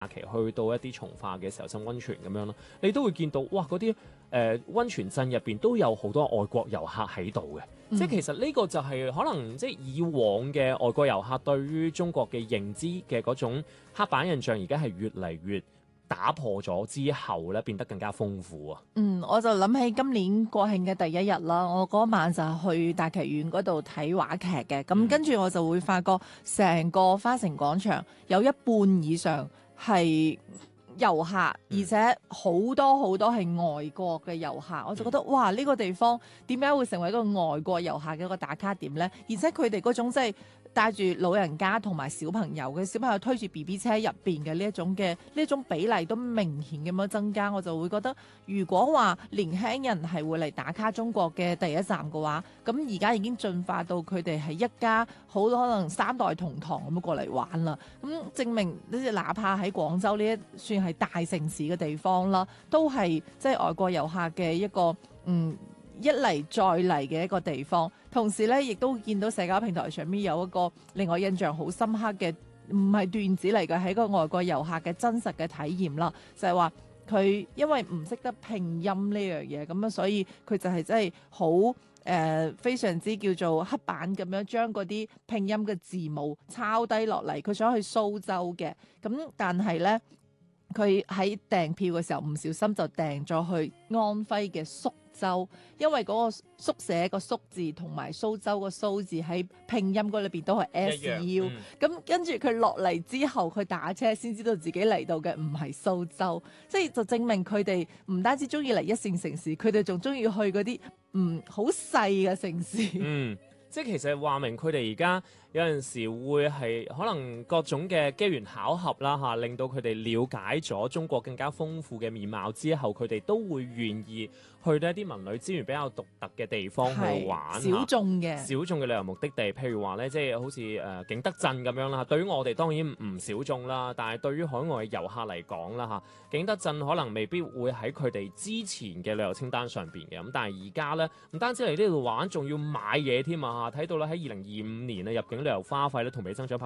期去到一啲從化嘅時候浸温泉咁樣咯，你都會見到哇嗰啲温泉鎮入邊都有好多外國遊客喺度嘅。即係其實呢個就係可能即係以往嘅外國遊客對於中國嘅認知嘅嗰種刻板印象，而家係越嚟越打破咗之後咧，變得更加豐富啊！ 我就諗起今年國慶嘅第一日啦，我嗰晚就去大劇院嗰度睇話劇嘅，咁跟住我就會發覺成個花城廣場有一半以上係遊客，而且好多好多係外國嘅遊客，我就覺得哇！呢個地方點解會成為一個外國遊客嘅一個打卡點呢？而且佢哋嗰種即係帶住老人家同埋小朋友嘅，小朋友推住 BB 車入邊嘅呢一種比例都明顯咁樣增加，我就會覺得如果話年輕人係會嚟打卡中國嘅第一站嘅話，咁而家已經進化到佢哋係一家好多可能三代同堂咁樣過嚟玩啦。咁證明哪怕喺廣州呢一算係大城市嘅地方啦，都係即係外國遊客嘅一個一嚟再嚟嘅一個地方。同時咧，亦都見到社交平台上面有一個令我印象好深刻嘅，唔係段子嚟嘅，係一個外國遊客嘅真實嘅體驗啦。就係話佢因為唔識得拼音呢樣嘢，咁樣所以佢就係真係好非常之叫做黑板咁樣將嗰啲拼音嘅字母抄低落嚟。佢想去蘇州嘅，咁但係咧佢喺訂票嘅時候唔小心就訂咗去安徽嘅宿州，因為嗰個宿舍個宿字同埋蘇州個蘇字喺拼音嗰裏邊都係 SU，咁跟住佢落嚟之後，佢打車先知道自己嚟到嘅唔係蘇州，即係就證明佢哋唔單止中意嚟一線城市，佢哋仲中意去嗰啲好細嘅城市。 即係其實話明佢哋而家有陣時會係可能各種嘅機緣巧合啦嚇，令到佢哋了解咗中國更加豐富嘅面貌之後，佢哋都會願意去到一啲文旅資源比較獨特嘅地方去玩。 小眾嘅旅遊目的地，譬如話咧，即係好似景德鎮咁樣啦。對於我哋當然唔小眾啦，但係對於海外遊客嚟講啦嚇，景德鎮可能未必會喺佢哋之前嘅旅遊清單上邊嘅。咁但係而家咧，唔單止嚟呢度玩，仲要買嘢添啊！睇到咧喺2025年啊，入境旅遊花費咧同比增長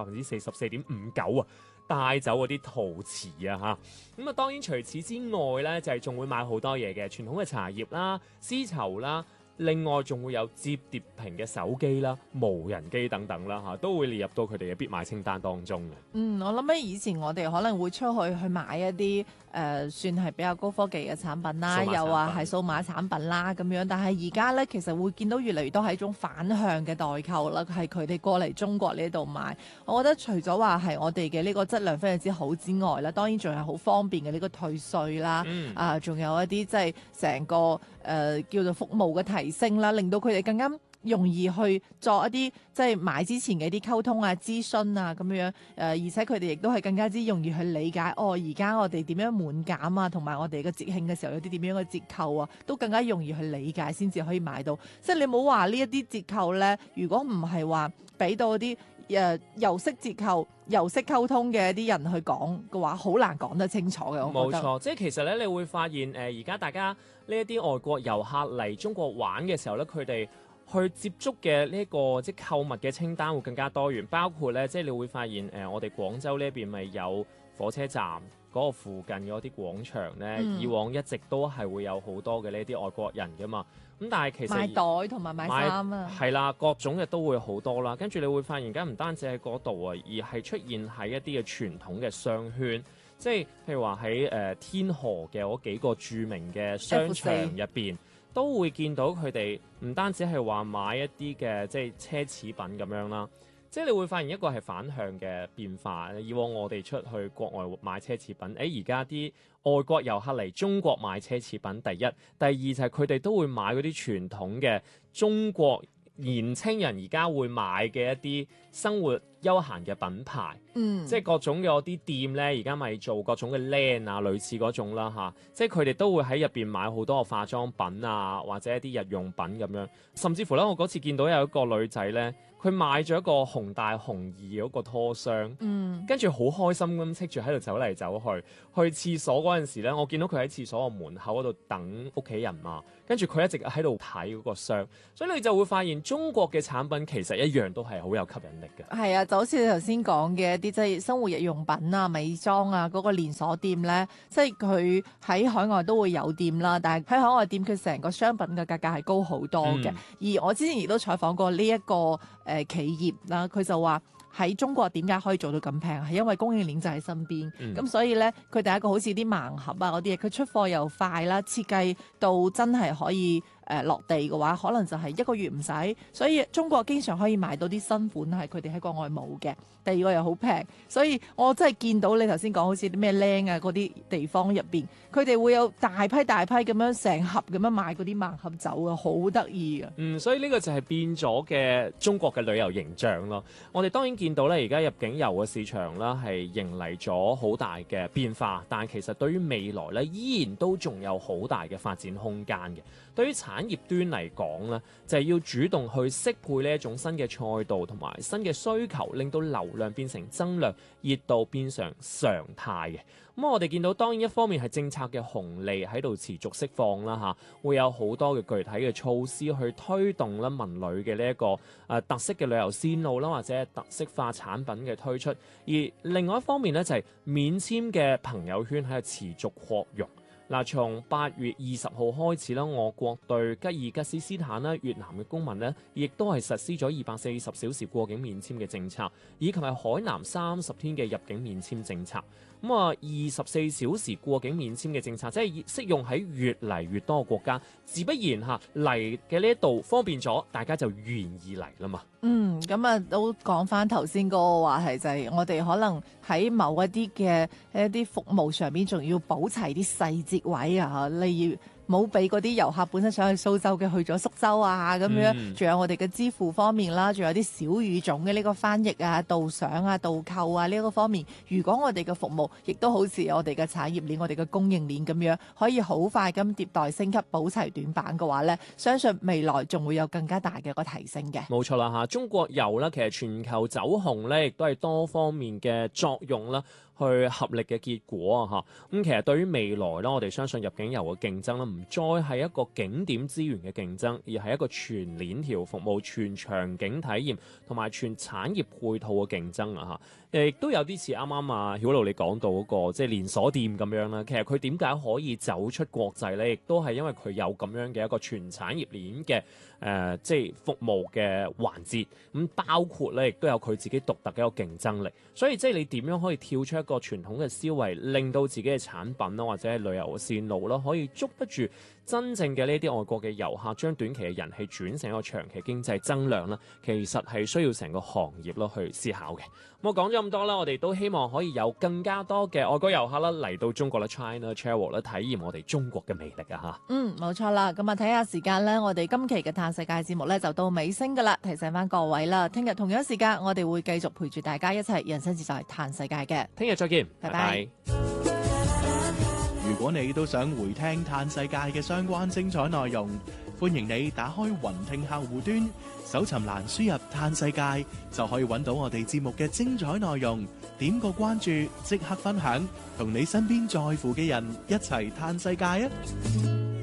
44.59%啊，帶走嗰啲陶瓷啊嚇。咁啊，當然除此之外咧，就係仲會買好多嘢嘅，傳統嘅茶葉啦、絲綢啦。另外仲會有摺疊屏嘅手機啦、無人機等等啦嚇，都會列入到佢哋嘅必買清單當中嘅。 我諗起以前我哋可能會出去買一啲算係比較高科技嘅產品啦，又話係數碼產品啦咁樣。但係而家咧，其實會見到越嚟越多係一種反向嘅代購啦，係佢哋過嚟中國呢度買。我覺得除咗話係我哋嘅呢個質量非常之好之外啦，當然仲係好方便嘅呢個退稅啦，仲有一啲即係成個叫做服務嘅提升啦，令到佢哋更加容易去作一啲即係買之前嘅一啲溝通啊、諮詢啊咁樣，而且佢哋亦都係更加之容易去理解而家我哋點樣滿減啊，同埋我哋嘅節慶嘅時候有啲點樣嘅折扣啊，都更加容易去理解先至可以買到。即係你冇話呢一啲折扣咧，如果唔係話俾到啲又識折扣又識溝通嘅一啲人去講嘅話，好難講得清楚嘅。我覺得冇錯，即係其實咧，你會發現而家大家呢一啲外國遊客嚟中國玩嘅時候咧，佢哋去接觸嘅呢個即係購物嘅清單會更加多元，包括咧即係你會發現我哋廣州呢一邊咪有火車站嗰個附近嗰啲廣場咧，以往一直都係會有好多嘅呢啲外國人噶嘛。咁但係其實買袋同埋買衫啊， 係啦，各種嘅都會好多啦。跟住你會發現而家唔單止喺嗰度啊，而係出現喺一啲嘅傳統嘅商圈，即係譬如話喺天河嘅嗰幾個著名嘅商場入邊，都會見到佢哋唔單止係話買一啲嘅即係奢侈品咁樣啦。即係你會發現一個係反向嘅變化。以往我哋出去國外買奢侈品，而家啲外國遊客嚟中國買奢侈品，第一，第二就係佢哋都會買嗰啲傳統嘅中國年青人而家會買嘅一啲生活休閒嘅品牌，即係各種嘅嗰啲店咧，而家咪做各種嘅 LAN 啊，類似嗰種啦嚇，即係佢哋都會喺入邊買好多嘅化妝品啊，或者一啲日用品咁樣，甚至乎咧，我嗰次見到有一個女仔咧， 佢買咗一個紅大紅二嗰個拖箱，跟住好開心咁戚住喺度走嚟走去。去廁所嗰陣時咧，我見到佢喺廁所個門口嗰度等屋企人嘛，跟住佢一直喺度睇嗰個箱，所以你就會發現中國嘅產品其實一樣都係好有吸引力嘅。 係啊，就好似你頭先講嘅一啲即係生活日用品啊、美妝啊嗰個連鎖店咧，即係佢喺海外都會有店啦，但係喺海外店佢成個商品嘅價格係高好多嘅。而我之前亦都採訪過呢一個企業啦，佢就話喺中國點解可以做到咁平？係因為供應鏈就喺身邊，咁所以咧佢第一個好似啲盲盒啊嗰啲嘢，佢出貨又快啦，設計到真係可以落地嘅話，可能就係一個月唔使，所以中國經常可以買到啲新款係佢哋喺國外冇嘅。第二個又好平，所以我真係見到你頭先講好似啲咩靚啊嗰啲地方入邊，佢哋會有大批咁樣成盒咁樣買嗰啲盲盒走啊，好得意啊！ 所以呢個就係變咗嘅中國嘅旅遊形象咯。我哋當然見到咧，而家入境遊嘅市場啦係迎嚟咗好大嘅變化，但係其實對於未來咧依然都仲有好大嘅發展空間嘅。對於產業端嚟講咧，就係要主動去適配呢一種新嘅賽道同埋新嘅需求，令到流量變成增量，熱度變成常態嘅。咁我哋見到當然一方面係政策嘅紅利喺度持續釋放啦嚇，會有好多嘅具體嘅措施去推動啦文旅嘅呢一個特色嘅旅遊線路啦，或者特色化產品嘅推出。而另外一方面咧就係免簽嘅朋友圈喺度持續擴容。嗱，從8月20號開始啦，我國對吉爾吉斯斯坦啦、越南嘅公民咧，亦都係實施咗240小時過境免簽嘅政策，以及係海南30天嘅入境免簽政策。咁24小時過境免簽嘅政策，即係適用喺越嚟越多嘅國家，自不然嚇嚟嘅呢一度方便咗，大家就願意嚟啦嘛。 咁啊都講翻頭先嗰個話題，就係我哋可能喺某一啲嘅一啲服務上面，仲要補齊啲細節位啊，例如冇俾嗰啲遊客本身想去蘇州嘅去咗蘇州啊咁樣，仲有我哋嘅支付方面啦，仲有啲小語種嘅呢個翻譯啊、導賞啊、導購啊呢個方面，如果我哋嘅服務亦都好似我哋嘅產業鏈、我哋嘅供應鏈咁樣，可以好快咁迭代升級、補齊短板嘅話咧，相信未來仲會有更加大嘅一個提升嘅。 冇錯啦嚇，中國遊咧其實全球走紅咧，亦都係多方面嘅作用啦。去合力嘅結果啊嚇，咁其實對於未來咧，我哋相信入境遊嘅競爭咧，唔再係一個景點資源嘅競爭，而係一個全鏈條服務、全場景體驗同埋全產業配套嘅競爭啊嚇。亦都有啲似啱啱啊曉露你講到嗰個即係連鎖店咁樣啦。其實佢點解可以走出國際咧？亦都係因為佢有咁樣嘅一個全產業鏈嘅即係服務嘅環節。咁包括咧，亦都有佢自己獨特嘅一個競爭力。所以即係你點樣可以跳出一個傳統嘅思維，令到自己嘅產品啦，或者係旅遊嘅線路啦，可以捉得住真正嘅呢啲外國嘅遊客，將短期嘅人氣轉成一個長期經濟增量啦。其實係需要成個行業咯去思考嘅。咁我講咗咁多啦，我哋都希望可以有更加多嘅外國遊客啦嚟到中國啦 China Travel 啦，體驗我哋中國嘅魅力啊嚇。 冇錯啦。咁啊睇下時間咧，我哋今期嘅嘆世界節目咧就到尾聲噶啦。提醒翻各位啦，聽日同樣時間我哋會繼續陪住大家一齊人生自在嘆世界嘅。 聽日再見， 拜拜。 如果你都想回聽嘆世界嘅相關精彩內容，歡迎你打開雲聽客戶端，搜尋欄輸入嘆世界，就可以揾到我哋節目嘅精彩內容。點個關注，即刻分享，同你身邊在乎嘅人一齊嘆世界啊！